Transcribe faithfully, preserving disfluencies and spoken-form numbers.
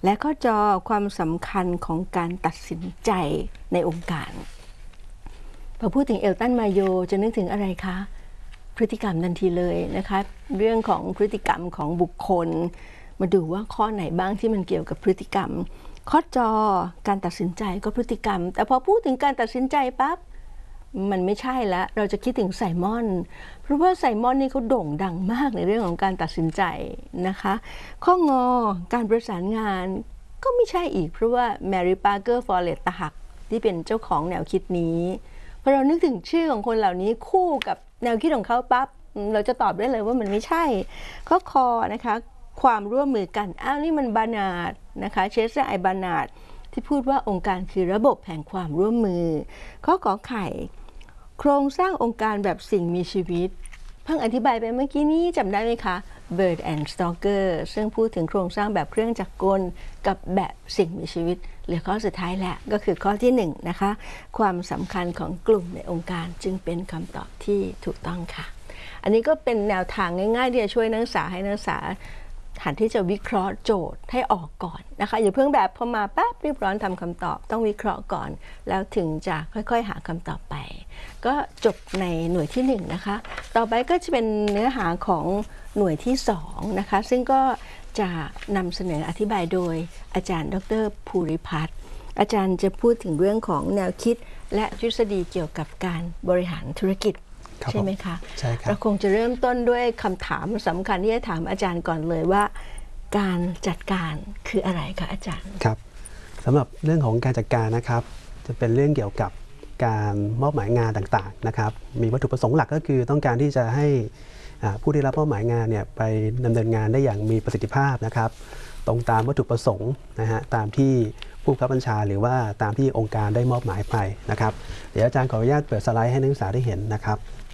และข้อจอความสำคัญของการตัดสินใจในองค์การพอพูดถึงเอลตันมาโยจะนึกถึงอะไรคะพฤติกรรมทันทีเลยนะคะเรื่องของพฤติกรรมของบุคคลมาดูว่าข้อไหนบ้างที่มันเกี่ยวกับพฤติกรรมข้อจอการตัดสินใจก็พฤติกรรมแต่พอพูดถึงการตัดสินใจปั๊บมันไม่ใช่ละเราจะคิดถึงไซมอนเพราะว่าไซมอนนี่เขาโด่งดังมากในเรื่องของการตัดสินใจนะคะข้องอการประสานงานก็ไม่ใช่อีกเพราะว่าแมรี่ปาร์เกอร์ฟอร์เรตตาหักที่เป็นเจ้าของแนวคิดนี้พอเรานึกถึงชื่อของคนเหล่านี้คู่กับแนวคิดของเขาปั๊บเราจะตอบได้เลยว่ามันไม่ใช่ข้อคอนะคะความร่วมมือกันอ้าวนี่มันบานาร์ดนะคะเชสเตอร์ไอบานาร์ดที่พูดว่าองค์การคือระบบแห่งความร่วมมือข้อขอไข่โครงสร้างองค์การแบบสิ่งมีชีวิตเพิ่งอธิบายไปเมื่อกี้นี้จำได้ไหมคะ Bird and Stalker ซึ่งพูดถึงโครงสร้างแบบเครื่องจักรกลกับแบบสิ่งมีชีวิตเหลือข้อสุดท้ายแหละก็คือข้อที่หนึ่งนะคะความสำคัญของกลุ่มในองค์การจึงเป็นคำตอบที่ถูกต้องค่ะอันนี้ก็เป็นแนวทางง่ายๆที่จะช่วยนักศึกษาให้นักศึกษาหันที่จะวิเคราะห์โจทย์ให้ออกก่อนนะคะอย่าเพิ่งแบบพอมาปั๊บรีบร้อนทำคำตอบต้องวิเคราะห์ก่อนแล้วถึงจะค่อยๆหาคำตอบไปก็จบในหน่วยที่หนึ่งนะคะต่อไปก็จะเป็นเนื้อหาของหน่วยที่สองนะคะซึ่งก็จะนำเสนออธิบายโดยอาจารย์ดรภูริพัฒน์อาจารย์จะพูดถึงเรื่องของแนวคิดและทฤษฎีเกี่ยวกับการบริหารธุรกิจใช่ไหมคะใช่ครับเราคงจะเริ่มต้นด้วยคำถามสำคัญที่จะถามอาจารย์ก่อนเลยว่าการจัดการคืออะไรคะอาจารย์ครับสำหรับเรื่องของการจัดการนะครับจะเป็นเรื่องเกี่ยวกับการมอบหมายงานต่างๆนะครับมีวัตถุประสงค์หลักก็คือต้องการที่จะให้ผู้ได้รับมอบหมายงานเนี่ยไปดำเนินงานได้อย่างมีประสิทธิภาพนะครับตรงตามวัตถุประสงค์นะฮะตามที่ผู้บังคับบัญชาหรือว่าตามที่องค์การได้มอบหมายไปนะครับเดี๋ยวอาจารย์ขออนุญาตเปิดสไลด์ให้นักศึกษาได้เห็นนะครับ